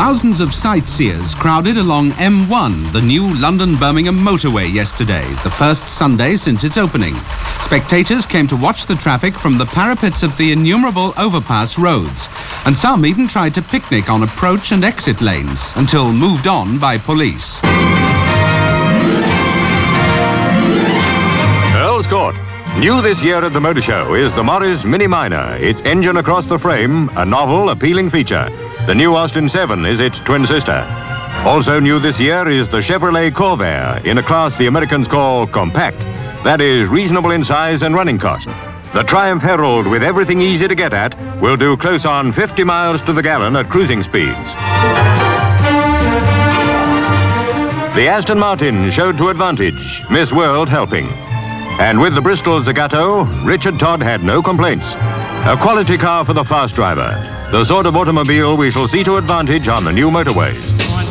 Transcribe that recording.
Thousands of sightseers crowded along M1, the new London-Birmingham motorway, yesterday, the first Sunday since its opening. Spectators came to watch the traffic from the parapets of the innumerable overpass roads, and some even tried to picnic on approach and exit lanes, until moved on by police. Earl's Court. New this year at the Motor Show is the Morris Mini Minor. Its engine across the frame, a novel, appealing feature. The new Austin 7 is its twin sister. Also new this year is the Chevrolet Corvair, in a class the Americans call compact. That is reasonable in size and running cost. The Triumph Herald, with everything easy to get at, will do close on 50 miles to the gallon at cruising speeds. The Aston Martin showed to advantage, Miss World helping. And with the Bristol Zagato, Richard Todd had no complaints. A quality car for the fast driver. The sort of automobile we shall see to advantage on the new motorways.